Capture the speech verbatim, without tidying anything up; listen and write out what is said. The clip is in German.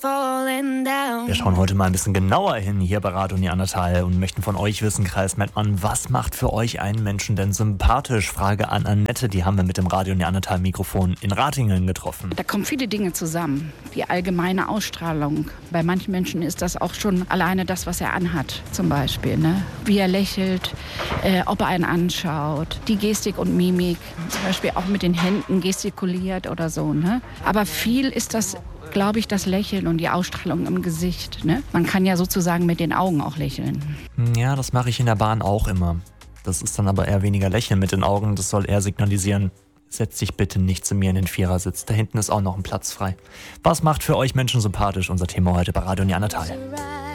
Wir schauen heute mal ein bisschen genauer hin hier bei Radio Neandertal und möchten von euch wissen, Kreis Mettmann, was macht für euch einen Menschen denn sympathisch? Frage an Annette, die haben wir mit dem Radio Neandertal Mikrofon in Ratingen getroffen. Da kommen viele Dinge zusammen. Die allgemeine Ausstrahlung. Bei manchen Menschen ist das auch schon alleine das, was er anhat, zum Beispiel. Ne? Wie er lächelt, äh, ob er einen anschaut, die Gestik und Mimik, zum Beispiel auch mit den Händen gestikuliert oder so. Ne? Aber viel ist das, glaube ich, das Lächeln und die Ausstrahlung im Gesicht. Ne? Man kann ja sozusagen mit den Augen auch lächeln. Ja, das mache ich in der Bahn auch immer. Das ist dann aber eher weniger Lächeln mit den Augen. Das soll eher signalisieren, setz dich bitte nicht zu mir in den Vierersitz. Da hinten ist auch noch ein Platz frei. Was macht für euch Menschen sympathisch? Unser Thema heute bei Radio Neandertal.